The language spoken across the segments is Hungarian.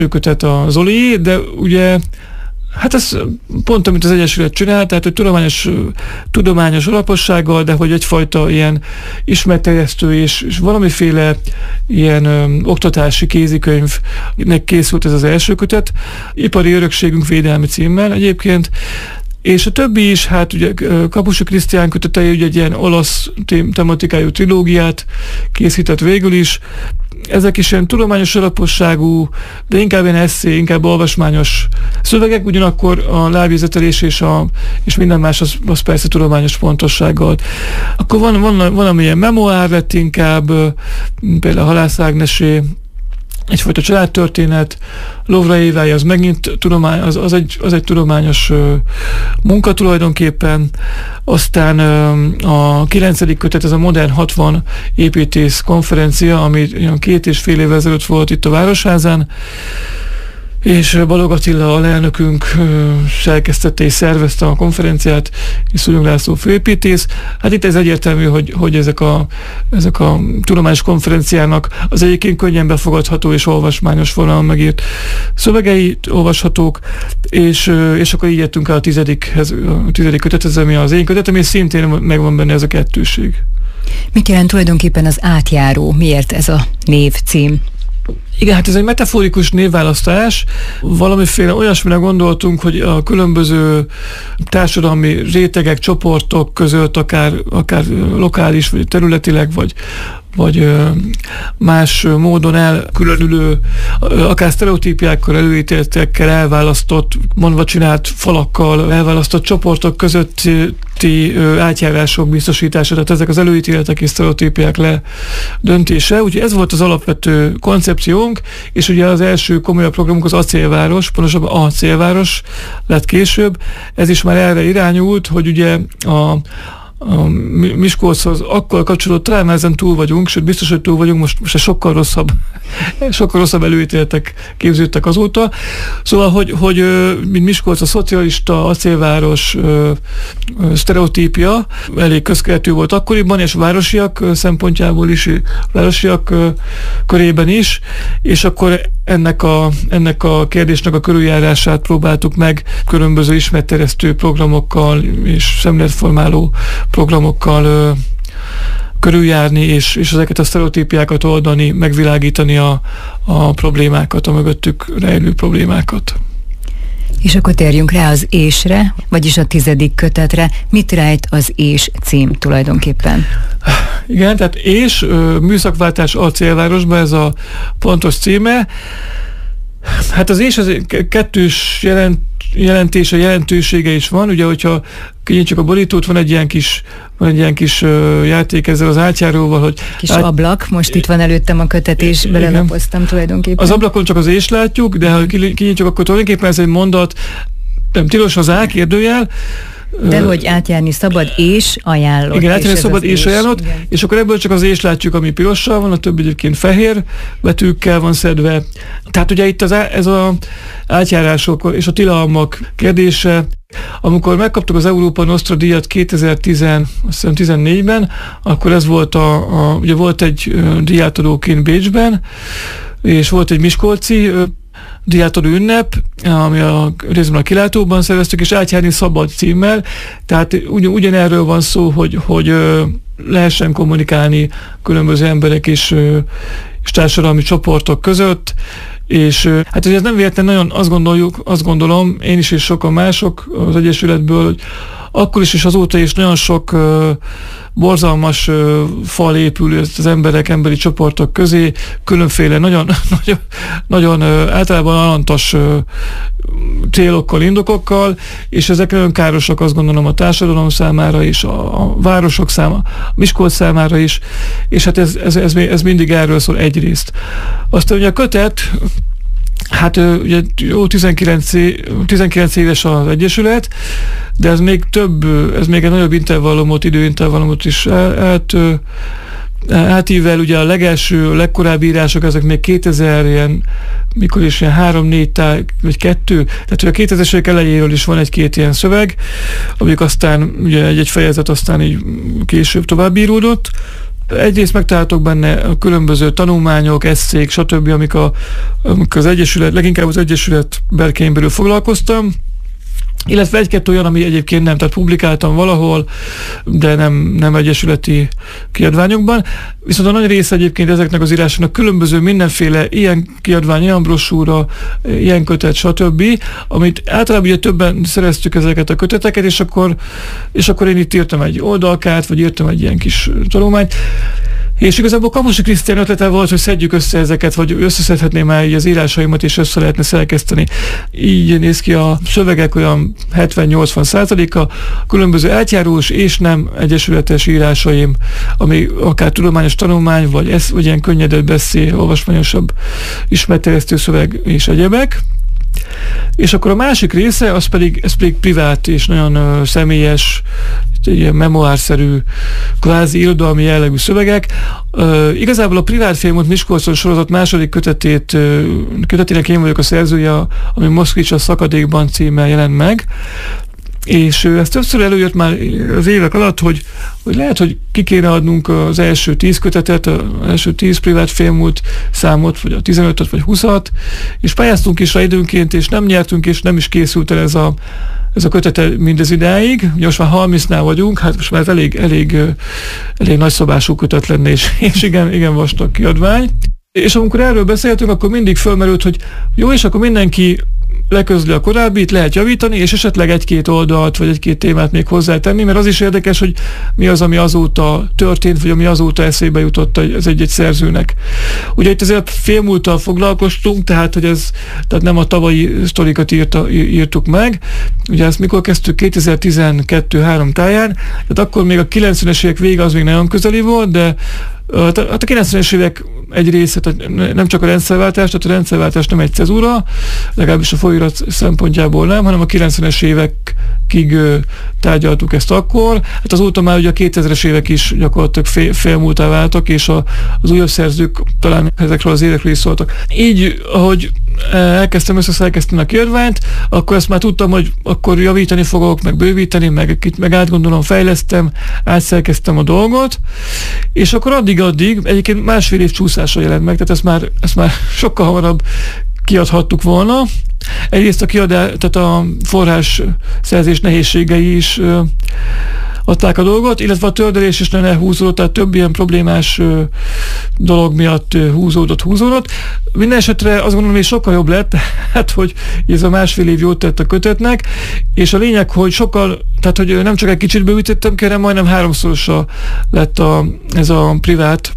kötet a Zoli, de ugye hát ez pont, amit az Egyesület csinál, tehát hogy tudományos alapossággal, de hogy egyfajta ilyen ismeretterjesztő és valamiféle ilyen oktatási kézikönyvnek készült ez az első kötet, Ipari örökségünk védelmi címmel egyébként, és a többi is, hát ugye Kapusi Krisztián kötetei ugye egy ilyen olasz tematikájú trilógiát készített végül is. Ezek is ilyen tudományos alaposságú, de inkább ilyen esszé, inkább olvasmányos szövegek, ugyanakkor a lábjegyzetelés és minden más az persze tudományos pontossággal. Akkor van amilyen memoár lett inkább, például Halász Ágnesé, egyfajta családtörténet, Lovra Évája, az megint az egy tudományos munka tulajdonképpen. Aztán a 9. kötet, ez a Modern 60 építész konferencia, ami 2,5 évvel ezelőtt volt itt a Városházán, és Balogh Attila alelnökünk szerkesztette és szervezte a konferenciát, és Szúnyog László főépítész. Hát itt ez egyértelmű, hogy ezek a tudományos konferenciának az egyébként könnyen befogadható és olvasmányos formában megírt szövegei olvashatók, és akkor így jöttünk el a 10. kötethez, ami az én kötetem, és szintén megvan benne ez a kettőség. Mit jelent tulajdonképpen az átjáró? Miért ez a névcím? Igen, hát ez egy metaforikus névválasztás. Valamiféle olyasmire gondoltunk, hogy a különböző társadalmi rétegek, csoportok között, akár lokális, vagy területileg, vagy más módon elkülönülő, akár sztereotípiákkal, előítéletekkel elválasztott, mondva csinált falakkal elválasztott csoportok közötti átjárások biztosítása, tehát ezek az előítéletek és sztereotípiák ledöntése. Úgyhogy ez volt az alapvető koncepciónk, és ugye az első komolyabb programunk az Acélváros, pontosabban Acélváros lett később. Ez is már erre irányult, hogy ugye a Miskolchoz akkor kapcsolódott, talán már ezen túl vagyunk, sőt biztos, hogy túl vagyunk, most sokkal rosszabb előítéletek képződtek azóta. Szóval, hogy mint Miskolc a szocialista, acélváros sztereotípia elég közkeletű volt akkoriban, és városiak szempontjából is, városiak körében is, és akkor ennek a kérdésnek a körüljárását próbáltuk meg különböző ismeretterjesztő programokkal és szemléletformáló programokkal körüljárni, és ezeket a sztereotípiákat oldani, megvilágítani a problémákat, a mögöttük rejlő problémákat. És akkor térjünk rá az ésre, vagyis a 10. kötetre. Mit rejt az és cím tulajdonképpen? Igen, tehát és, műszakváltás Acélvárosba, ez a pontos címe. Hát az és az kettős jelentősége is van, ugye, hogyha kinyitjuk a borítót, van egy ilyen kis játék ezzel az átjáróval, hogy... Kis ablak, most itt van előttem a kötet, és belelapoztam tulajdonképpen. Az ablakon csak az ést látjuk, de ha kinyitjuk, akkor tulajdonképpen ez egy mondat, nem tilos az A, kérdőjel, de hogy átjárni szabad és ajánlott. Igen, átjárni szabad és ajánlott, igen. És akkor ebből csak az és látjuk, ami pirossal van, a többi egyébként fehér betűkkel van szedve. Tehát ugye itt ez az átjárások és a tilalmak kérdése. Amikor megkaptuk az Európa Nostra díjat 2014-ben, akkor ez volt ugye volt egy díjátadóként Bécsben, és volt egy miskolci díjátadó ünnep, ami részben a Kilátóban szerveztük, és átjárni szabad címmel, tehát ugyanerről van szó, hogy lehessen kommunikálni különböző emberek és társadalmi csoportok között, és hát ugye ez nem véletlen, nagyon azt gondolom, én is és sokan mások az Egyesületből, hogy akkor is és azóta is nagyon sok borzalmas fal épül az emberi csoportok közé, különféle nagyon általában alantas célokkal, indokokkal, és ezek nagyon károsak, azt gondolom, a társadalom számára is, a városok számára, a Miskolc számára is, és hát ez mindig erről szól egyrészt. Aztán ugye a kötet, hát ugye jó 19 éves az Egyesület, de ez még több, ez még egy nagyobb időintervallumot is átível. Ugye a legkorábbi írások, ezek még 2000 ilyen 3-4 vagy 2, tehát a 2000-es évek elejéről is van egy-két ilyen szöveg, amik aztán ugye egy fejezet aztán így később tovább íródott. Egyrészt megtaláltok benne a különböző tanulmányok, esszék, stb., amik az Egyesület, leginkább az Egyesület berkein belül foglalkoztam, illetve egy-kettő olyan, ami egyébként nem, tehát publikáltam valahol, de nem egyesületi kiadványokban. Viszont a nagy része egyébként ezeknek az írásoknak különböző mindenféle ilyen kiadvány, ilyen brosúra, ilyen kötet, stb., amit általában ugye többen szereztük ezeket a köteteket, és akkor én itt írtam egy oldalkát, vagy írtam egy ilyen kis tanulmányt. És igazából Kaposi Krisztián ötlete volt, hogy szedjük össze ezeket, vagy összeszedhetném már így az írásaimat, és össze lehetne szerkeszteni. Így néz ki a szövegek olyan 70-80%-a, különböző átjárós és nem egyesületes írásaim, ami akár tudományos tanulmány, vagy ilyen könnyedebb beszél, olvasmányosabb ismeretterjesztő szöveg és egyebek. És akkor a másik része, ez pedig privát és nagyon személyes, ilyen memoárszerű, kvázi irodalmi jellegű szövegek. Igazából a Privát Félmúlt Miskolcon sorozat második kötetének én vagyok a szerzője, ami Moszkvics a szakadékban címmel jelent meg. És ez többször előjött már az évek alatt, hogy lehet, hogy ki kéne adnunk az első 10 kötetet, az első 10 privát félmúlt számot, vagy a 15-öt, vagy 20-at, és pályáztunk is rá időnként, és nem nyertünk, és nem is készült el ez a kötete mindez idáig. Most már 30-nál vagyunk, hát most már elég nagyszabású kötet lenne, és igen vastag kiadvány. És amikor erről beszéltünk, akkor mindig fölmerült, hogy jó, és akkor mindenki leközli a korábbit, lehet javítani, és esetleg egy-két oldalt, vagy egy-két témát még hozzátenni, mert az is érdekes, hogy mi az, ami azóta történt, vagy ami azóta eszébe jutott az egy-egy szerzőnek. Ugye itt azért félmúlttal foglalkoztunk, tehát nem a tavalyi sztorikat írtuk meg. Ugye ezt mikor kezdtük? 2012-3 táján, tehát akkor még a 90-es évek vége az még nagyon közeli volt, de hát a 90-es évek egy része, tehát nem csak a rendszerváltás, tehát a rendszerváltás nem egy cezúra, legalábbis a folyóirat szempontjából nem, hanem a 90-es évekig tárgyaltuk ezt akkor. Hát azóta már ugye a 2000-es évek is gyakorlatilag félmúltá váltak, és az újabb szerzők talán ezekről az évekről is szóltak. Így, ahogy elkezdtem összeszerkeszteni a kiadványt, akkor ezt már tudtam, hogy akkor javítani fogok, meg bővíteni, meg átgondolom, fejlesztem, átszerkeztem a dolgot, és akkor addig, egyébként másfél év csúszásra jelent meg, tehát ezt már sokkal hamarabb kiadhattuk volna. Egyrészt tehát a forrás szerzés nehézségei is adták a dolgot, illetve a tördelés is nagyon elhúzódott, tehát több ilyen problémás dolog miatt húzódott. Minden esetre azt gondolom, hogy sokkal jobb lett, hát hogy ez a másfél év jót tett a kötetnek, és a lényeg, hogy tehát hogy nem csak egy kicsit bővítettem ki, hanem majdnem 3-szorosa lett ez a privát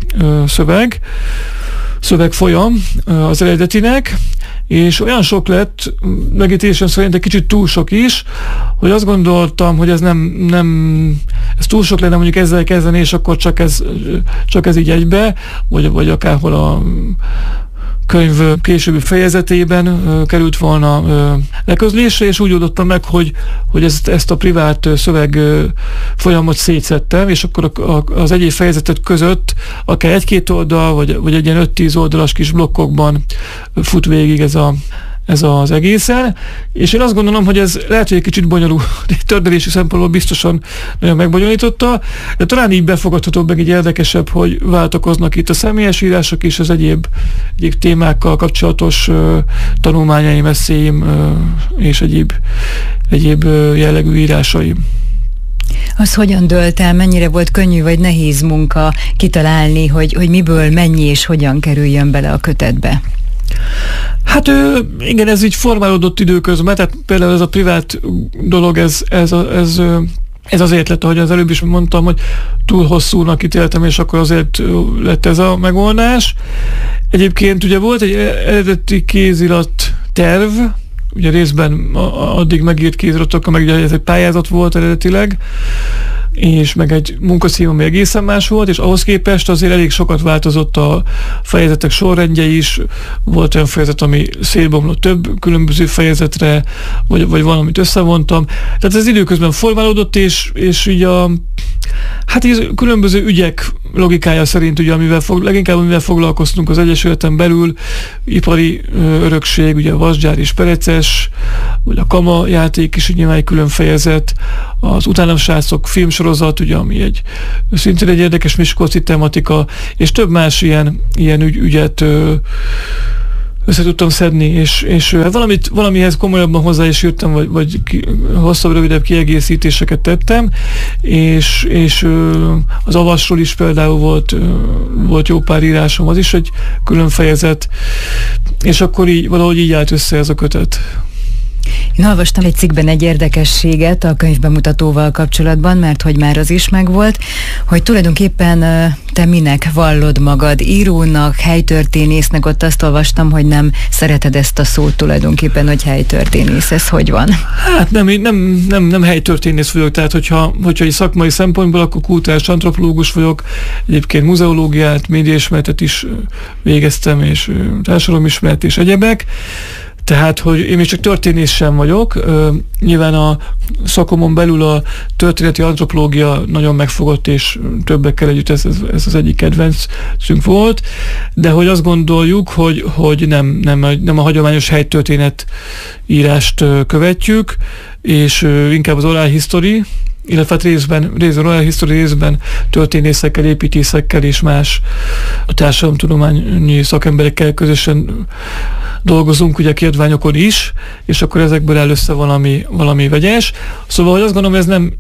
szövegfolyam az eredetinek, és olyan sok lett, megítélésem szerint egy kicsit túl sok is, hogy azt gondoltam, hogy ez ez túl sok lenne mondjuk ezzel kezdeni, és akkor csak ez így egybe, vagy akárhol a könyv későbbi fejezetében került volna leközlésre, és úgy oldottam meg, hogy ezt a privát szöveg folyamot szétszettem, és akkor az egyéb fejezetet között akár egy-két oldal, vagy egy ilyen 5-10 oldalas kis blokkokban fut végig ez az egészen, és én azt gondolom, hogy ez lehet, hogy egy kicsit bonyolult, tördelési szempontból biztosan nagyon megbonyolította, de talán így befogadhatóbb, meg így érdekesebb, hogy váltakoznak itt a személyes írások és az egyéb témákkal kapcsolatos tanulmányaim, eszéim és egyéb jellegű írásaim. Az hogyan dőlt el, mennyire volt könnyű vagy nehéz munka kitalálni, hogy miből mennyi és hogyan kerüljön bele a kötetbe? Hát igen, ez így formálódott időközben, tehát például ez a privát dolog, ez azért lett, ahogy az előbb is mondtam, hogy túl hosszúnak ítéltem, és akkor azért lett ez a megoldás. Egyébként ugye volt egy eredeti kézirat terv, ugye részben addig megírt kéziratok, meg ugye ez egy pályázat volt eredetileg, és meg egy munkacím, ami egészen más volt, és ahhoz képest azért elég sokat változott a fejezetek sorrendje is. Volt olyan fejezet, ami szétbomlott több különböző fejezetre, vagy valamit összevontam. Tehát ez időközben formálódott, és így így különböző ügyek logikája szerint ugye leginkább amivel foglalkoztunk az Egyesületen belül, ipari örökség, ugye a Vasgyár és Pereces, vagy a Kama játék is nyilván egy külön fejezet, az Utánam srácok filmsorozat, ugye, ami szintén egy érdekes miskolci tematika, és több más ilyen ügyet össze tudtam szedni, és valamihez komolyabban hozzá is jöttem, vagy hosszabb, rövidebb kiegészítéseket tettem, és az Avasról is például volt jó pár írásom, az is egy külön fejezet, és akkor valahogy így állt össze ez a kötet. Én olvastam egy cikkben egy érdekességet a könyvbemutatóval kapcsolatban, mert hogy már az is megvolt, hogy tulajdonképpen te minek vallod magad, írónak, helytörténésznek, ott azt olvastam, hogy nem szereted ezt a szót tulajdonképpen, hogy helytörténész. Ez hogy van? Hát nem helytörténész vagyok, tehát hogyha egy szakmai szempontból, akkor kulturális antropológus vagyok, egyébként muzeológiát, médiaismeretet is végeztem, és társadalomismeret és egyebek. Tehát, hogy én még csak történész sem vagyok, nyilván a szakomon belül a történeti antropológia nagyon megfogott, és többekkel együtt ez az egyik kedvencünk volt, de hogy azt gondoljuk, hogy nem a hagyományos helytörténet írást követjük, és inkább az oral history, illetve részben oral history, részben történészekkel, építészekkel és más társadalomtudományi szakemberekkel közösen dolgozunk ugye kiadványokon is, és akkor ezekből áll össze valami vegyes. Szóval, hogy azt gondolom,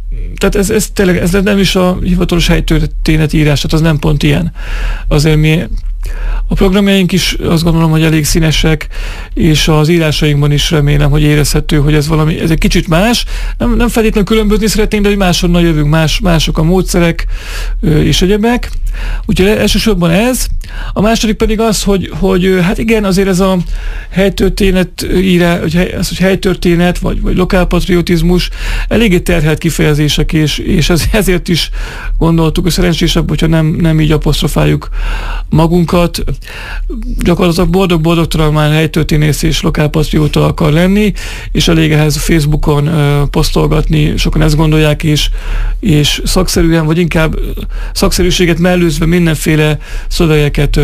ez tényleg ez nem is a hivatalos helytörténetírás, tehát az nem pont ilyen. Azért mi a programjaink is azt gondolom, hogy elég színesek, és az írásainkban is remélem, hogy érezhető, hogy ez egy kicsit más. Nem feltétlenül különbözni szeretnénk, de hogy máshonnan jövünk, mások a módszerek és egyebek. Úgyhogy elsősorban ez. A második pedig az, hogy hát igen, azért ez a helytörténet írás, hogy helytörténet, vagy lokálpatriotizmus eléggé terhelt kifejezések, és ezért is gondoltuk, hogy szerencsésebb, hogyha nem így apostrofáljuk magunkat. Gyakorlatilag boldog-boldogtalan már helytörténész és lokálpatrióta akar lenni, és elég ehhez a Facebookon posztolgatni, sokan ezt gondolják, és szakszerűen, vagy inkább szakszerűséget mellőzve mindenféle szövegeket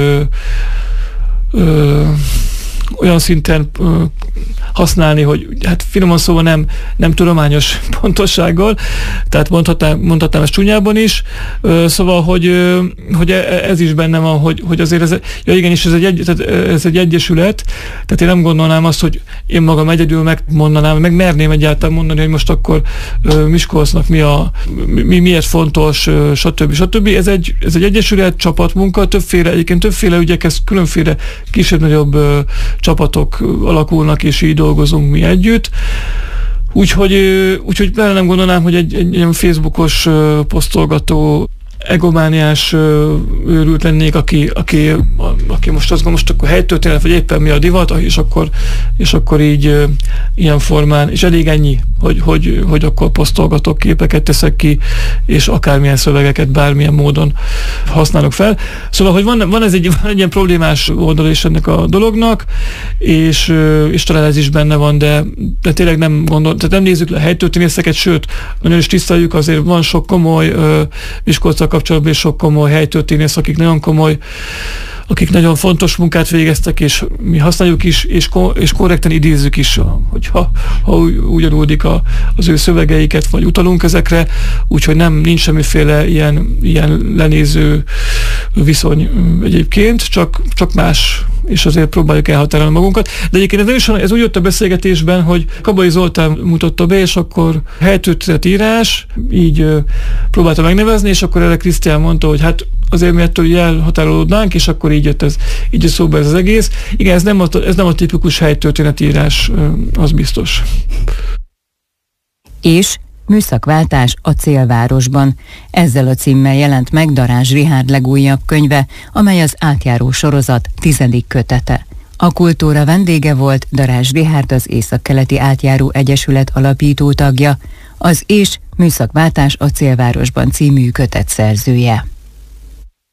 olyan szinten használni, hogy hát finoman szóval nem tudományos pontossággal, tehát mondhatnám ezt csúnyában is, szóval, hogy ez is benne van, hogy azért igenis ez egy egyesület, tehát én nem gondolnám azt, hogy én magam egyedül megmondanám, meg merném egyáltalán mondani, hogy most akkor Miskolcnak miért fontos, stb. Ez egy egyesület, csapatmunka, többféle ügyekhez különféle kisebb-nagyobb csapatok alakulnak, és így dolgozunk mi együtt. Úgyhogy nem gondolnám, hogy egy ilyen Facebookos posztolgató egomániás őrült lennék, aki most azt most akkor helytörténet, vagy éppen mi a divat, és akkor így ilyen formán, és elég ennyi, hogy akkor posztolgatok, képeket teszek ki, és akármilyen szövegeket bármilyen módon használok fel. Szóval, hogy van egy ilyen problémás oldal is ennek a dolognak, és talán ez is benne van, de tényleg tehát nem nézzük le a helytörténészeket, sőt, nagyon is tiszteljük, azért van sok komoly Miskolccal kapcsolatban, és sok komoly helytörténész, akik nagyon fontos munkát végeztek, és mi használjuk is, és korrekten idézzük is, hogyha úgy adódik az ő szövegeiket, vagy utalunk ezekre, úgyhogy nincs semmiféle ilyen lenéző viszony egyébként, csak más, és azért próbáljuk elhatárolni magunkat. De egyébként ez úgy jött a beszélgetésben, hogy Kabai Zoltán mutatta be, és akkor helytörténet írás, így próbálta megnevezni, és akkor erre Krisztián mondta, hogy hát azért mi ettől elhatárolódnánk, és akkor így jött szóba ez az egész. Igen, ez nem a tipikus helytörténetírás, az biztos. És műszakváltás a célvárosban. Ezzel a címmel jelent meg Darázs Richárd legújabb könyve, amely az Átjáró sorozat 10. kötete. A kultúra vendége volt Darázs Richárd, az Északkeleti Átjáró Egyesület alapító tagja, az És műszakváltás a célvárosban című kötet szerzője.